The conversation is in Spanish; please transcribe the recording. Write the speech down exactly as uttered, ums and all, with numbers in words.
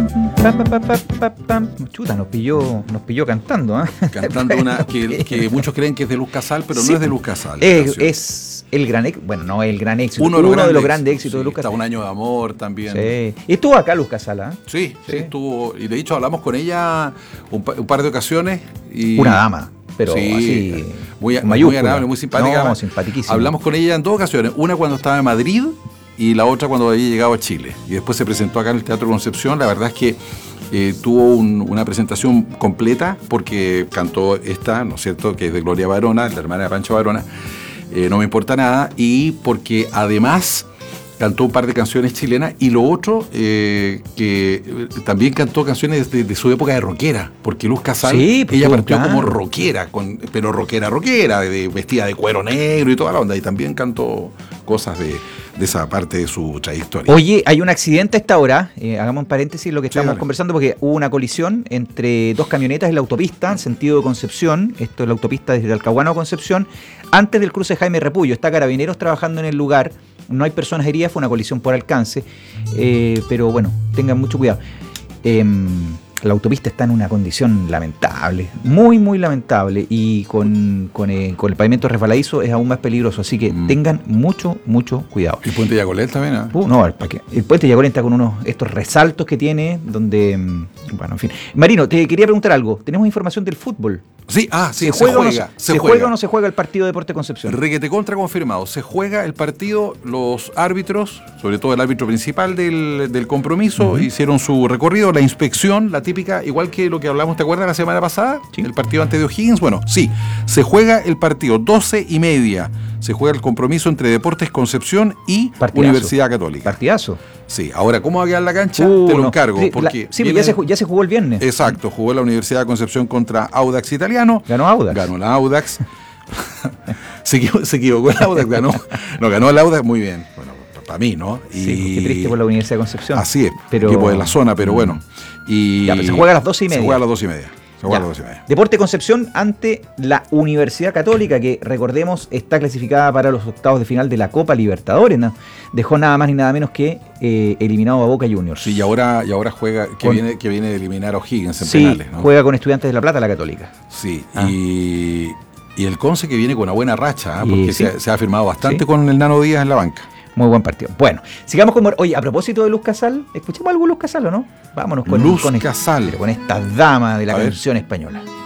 Pam, pam, pam, pam, pam. Chuta, nos pilló, nos pilló cantando, ¿eh? Cantando una que, que muchos creen que es de Luz Casal, pero sí, no es de Luz Casal. Es, es el gran éxito, bueno, no el gran éxito, uno de los, uno grandes, de los grandes éxitos sí, de Luz Casal. Está Un Año de Amor también. Sí. Y estuvo acá Luz Casal, ¿eh? Sí, sí, sí, estuvo. Y de hecho hablamos con ella un, pa, un par de ocasiones. Y, una dama. Pero sí, así, muy, muy agradable, muy simpática. No, simpaticísima. Hablamos con ella en dos ocasiones, una cuando estaba en Madrid y la otra cuando había llegado a Chile. Y después se presentó acá en el Teatro Concepción. La verdad es que eh, tuvo un, una presentación completa porque cantó esta, ¿no es cierto?, que es de Gloria Barona, la hermana de Pancho Barona, eh, No me importa nada, y porque además cantó un par de canciones chilenas, y lo otro, eh, que eh, también cantó canciones de, de su época de rockera, porque Luz Casal, sí, pues ella todo, partió claro, como rockera, con, pero rockera, rockera, de, de, vestida de cuero negro y toda la onda, y también cantó cosas de, de esa parte de su trayectoria. Oye, hay un accidente a esta hora, eh, hagamos un paréntesis lo que estamos sí, conversando, porque hubo una colisión entre dos camionetas en la autopista, en sentido de Concepción, esto es la autopista desde Talcahuano a Concepción, antes del cruce Jaime Repullo. Está Carabineros trabajando en el lugar. No hay personas heridas, fue una colisión por alcance, eh, pero bueno, tengan mucho cuidado. Eh, la autopista está en una condición lamentable, muy, muy lamentable, y con, con, eh, con el pavimento resbaladizo es aún más peligroso, así que mm. tengan mucho, mucho cuidado. ¿Y el puente Yacolel también? ¿eh? Uh, no, ¿para qué? El puente Yacolel está con unos estos resaltos que tiene, donde, bueno, en fin. Marino, te quería preguntar algo. Tenemos información del fútbol. Sí, ah, sí, ¿Se, se juega, juega. O no se, se, ¿se juega. juega o no se juega el partido Deporte Concepción? Reguete contra confirmado. Se juega el partido, los árbitros, sobre todo el árbitro principal del, del compromiso, uh-huh. hicieron su recorrido, la inspección, la típica, igual que lo que hablamos, ¿te acuerdas la semana pasada? ¿Sí? El partido ante de O'Higgins. Bueno, sí, se juega el partido, doce y media. Se juega el compromiso entre Deportes Concepción y Partidazo. Universidad Católica. Partidazo. Sí, ahora, ¿cómo va a quedar la cancha? Uh, Te lo no. encargo. Sí, porque la, sí viene... ya, se, ya se jugó el viernes. Exacto, jugó la Universidad de Concepción contra Audax Italiano. Ganó Audax. Ganó la Audax. se, equivocó, se equivocó el Audax, ganó. No, ganó el Audax, muy bien. Bueno, para mí, ¿no? Y... Sí, qué triste por la Universidad de Concepción. Así es, pero... equipo de la zona, pero bueno. Y... Ya, pero se juega a las doce y media. Se juega a las doce y media. Deporte Concepción ante la Universidad Católica, que recordemos está clasificada para los octavos de final de la Copa Libertadores, ¿no? Dejó nada más ni nada menos que eh, eliminado a Boca Juniors. Sí, y ahora, y ahora juega, que, con, viene, que viene de eliminar a O'Higgins en sí, penales, ¿no? Juega con Estudiantes de La Plata la Católica. Sí, ah. y, y el Conce que viene con una buena racha, ¿eh? Porque y, sí. se, se ha firmado bastante sí. con el Nano Díaz en la banca. Muy buen partido. Bueno, sigamos con... Oye, a propósito de Luz Casal, ¿escuchamos algo de Luz Casal o no? Vámonos con, Luz con, Casal. con esta dama de la a canción ver. española.